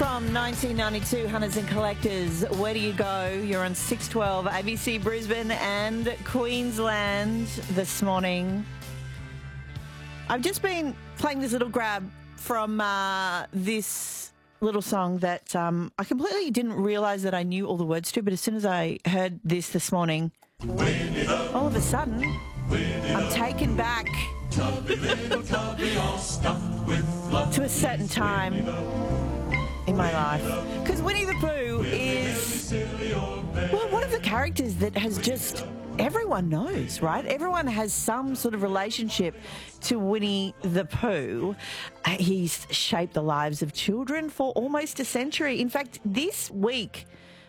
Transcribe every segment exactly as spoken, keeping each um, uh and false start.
From nineteen ninety-two, Hunters and Collectors, Where Do You Go? You're on six twelve, A B C Brisbane and Queensland this morning. I've just been playing this little grab from uh, this little song that um, I completely didn't realise that I knew all the words to, but as soon as I heard this this morning, all of a sudden, I'm taken back to a certain time in my life. Because Winnie the Pooh is, well, one of the characters that has just, everyone knows, right? Everyone has some sort of relationship to Winnie the Pooh. Uh, he's shaped the lives of children for almost a century. In fact, this week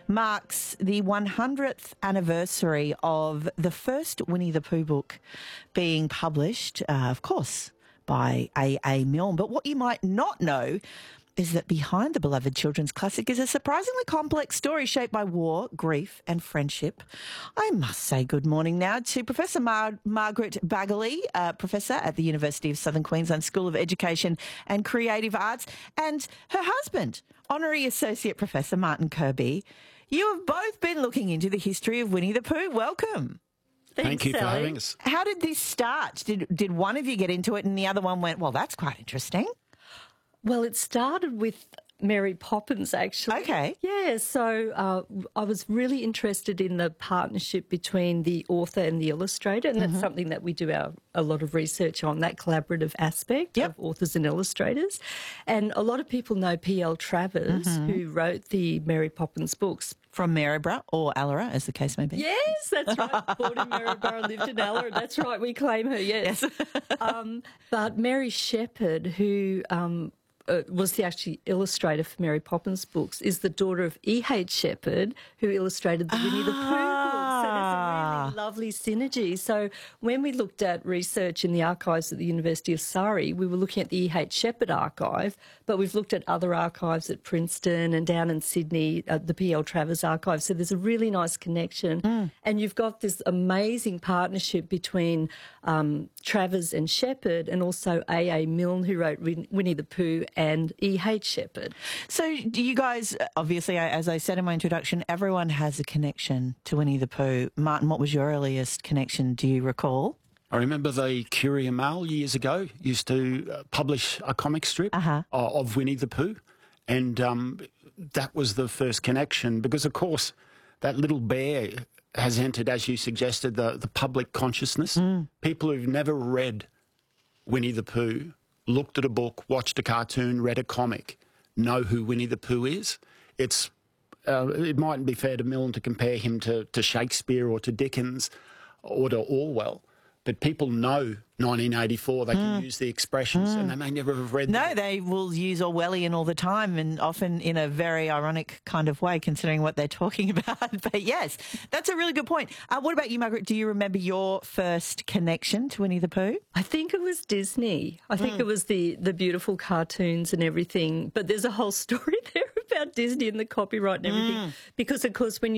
marks the one hundredth anniversary of the first Winnie the Pooh book being published, uh, of course, by A A. Milne. But what you might not know is that behind the beloved children's classic is a surprisingly complex story shaped by war, grief and friendship. I must say good morning now to Professor Mar- Margaret Baggaley, uh, Professor at the University of Southern Queensland School of Education and Creative Arts, and her husband, Honorary Associate Professor Martin Kirby. You have both been looking into the history of Winnie the Pooh. Welcome. Thanks, Thank you Sally. for having us. How did this start? Did, did one of you get into it and the other one went, well, that's quite interesting? Well, it started with Mary Poppins, actually. Okay. Yeah, so uh, I was really interested in the partnership between the author and the illustrator, and that's mm-hmm. something that we do our, a lot of research on, that collaborative aspect yep. of authors and illustrators. And a lot of people know P L Travers, mm-hmm. who wrote the Mary Poppins books. From Maryborough or Allora, as the case may be. Yes, that's right. Born in Maryborough, lived in Allora. That's right, we claim her, yes. yes. um, but Mary Shepherd, who um, uh, was the actually illustrator for Mary Poppins books, is the daughter of E H Shepherd, who illustrated the Winnie the Pooh books. So there's a really lovely synergy. So when we looked at research in the archives at the University of Surrey, we were looking at the E H Shepherd archive, but we've looked at other archives at Princeton and down in Sydney, uh, the P L Travers archive. So there's a really nice connection. Mm. And you've got this amazing partnership between um, Travers and Shepherd, and also A A. Milne, who wrote Win- Winnie the Pooh, and E H Shepherd. So do you guys, obviously, as I said in my introduction, everyone has a connection to Winnie the Pooh. Martin, what was your earliest connection, do you recall? I remember the Courier Mail years ago used to uh, publish a comic strip uh-huh. uh, of Winnie the Pooh, and um, that was the first connection because, of course, that little bear has entered, as you suggested, the, the public consciousness. Mm. People who've never read Winnie the Pooh, looked at a book, watched a cartoon, read a comic, know who Winnie the Pooh is. It's uh, it mightn't be fair to Milne to compare him to, to Shakespeare or to Dickens or to Orwell, but people know nineteen eighty-four, they can mm. use the expressions mm. and they may never have read No, them. they will use Orwellian all the time and often in a very ironic kind of way considering what they're talking about. But yes, that's a really good point. Uh, what about you, Margaret? Do you remember your first connection to Winnie the Pooh? I think it was Disney. I think mm. it was the, the beautiful cartoons and everything. But there's a whole story there about Disney and the copyright and everything. Mm. Because, of course, when you